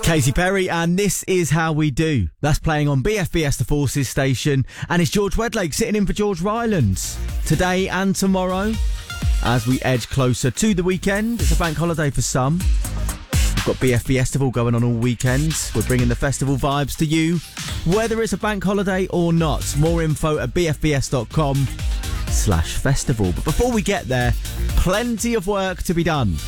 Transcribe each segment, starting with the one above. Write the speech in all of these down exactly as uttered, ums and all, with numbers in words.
Katy Perry, and This Is How We Do. That's playing on B F B S The Forces station, and it's George Wedlake sitting in for George Rylands today and tomorrow as we edge closer to the weekend. It's a bank holiday for some. We've got B F B Festival going on all weekend. We're bringing the festival vibes to you, whether it's a bank holiday or not. More info at bfbs.com slash festival. But before we get there, plenty of work to be done.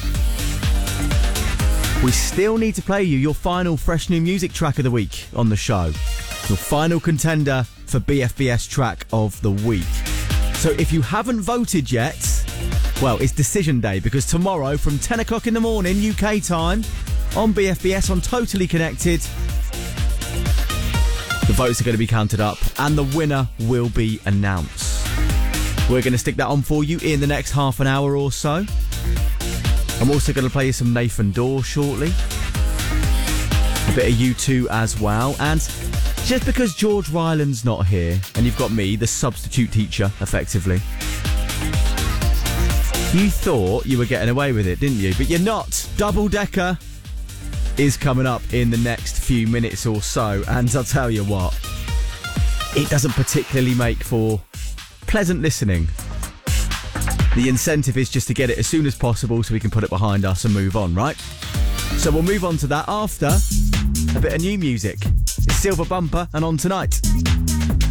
We still need to play you your final fresh new music track of the week on the show. Your final contender for B F B S track of the week. So if you haven't voted yet, well, it's decision day, because tomorrow from ten o'clock in the morning U K time on B F B S on Totally Connected, the votes are going to be counted up and the winner will be announced. We're going to stick that on for you in the next half an hour or so. I'm also going to play you some Nathan Dawe shortly. A bit of U two as well. And just because George Rylands not here, and you've got me, the substitute teacher, effectively, you thought you were getting away with it, didn't you? But you're not. Double Decker is coming up in the next few minutes or so. And I'll tell you what, it doesn't particularly make for pleasant listening. The incentive is just to get it as soon as possible so we can put it behind us and move on, right? So we'll move on to that after a bit of new music. It's Silver Bumper and On Tonight.